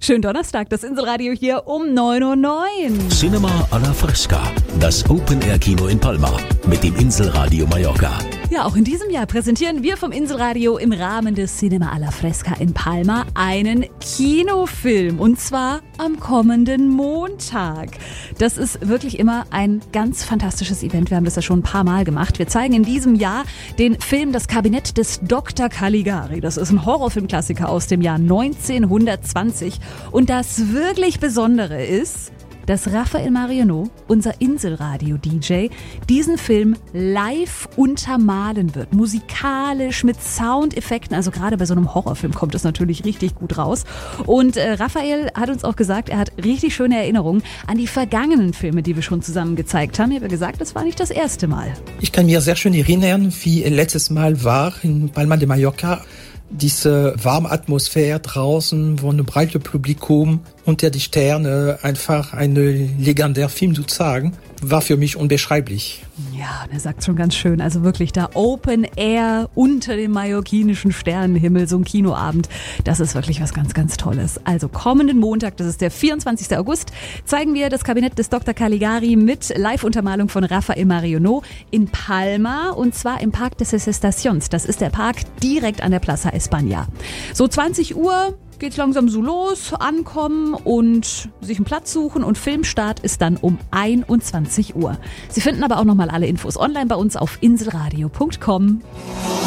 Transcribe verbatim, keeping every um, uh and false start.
Schönen Donnerstag, das Inselradio hier um neun Uhr neun. Cinema alla Fresca, das Open-Air-Kino in Palma mit dem Inselradio Mallorca. Ja, auch in diesem Jahr präsentieren wir vom Inselradio im Rahmen des Cinema alla Fresca in Palma einen Kinofilm. Und zwar am kommenden Montag. Das ist wirklich immer ein ganz fantastisches Event. Wir haben das ja schon ein paar Mal gemacht. Wir zeigen in diesem Jahr den Film Das Kabinett des Doktor Caligari. Das ist ein Horrorfilmklassiker aus dem Jahr neunzehnhundertzwanzig. Und das wirklich Besondere ist, dass Raphael Marionneau, unser Inselradio-D J, diesen Film live untermalen wird. Musikalisch, mit Soundeffekten. Also gerade bei so einem Horrorfilm kommt das natürlich richtig gut raus. Und äh, Raphael hat uns auch gesagt, er hat richtig schöne Erinnerungen an die vergangenen Filme, die wir schon zusammen gezeigt haben. Ich habe gesagt, das war nicht das erste Mal. Ich kann mir sehr schön erinnern, wie letztes Mal war in Palma de Mallorca. Diese warme Atmosphäre draußen, wo ein breites Publikum unter die Sterne, einfach einen legendären Film zu zeigen, war für mich unbeschreiblich. Ja, und er sagt schon ganz schön, also wirklich da Open Air unter dem mallorquinischen Sternenhimmel, so ein Kinoabend, das ist wirklich was ganz, ganz Tolles. Also kommenden Montag, das ist der vierundzwanzigsten August, zeigen wir das Kabinett des Doktor Caligari mit Live-Untermalung von Raphael Marionneau in Palma und zwar im Parc des Estacions. Das ist der Park direkt an der Plaza España. So zwanzig Uhr geht's langsam so los, ankommen und sich einen Platz suchen und Filmstart ist dann um einundzwanzig Uhr. Sie finden aber auch nochmal alle Infos online bei uns auf inselradio punkt com.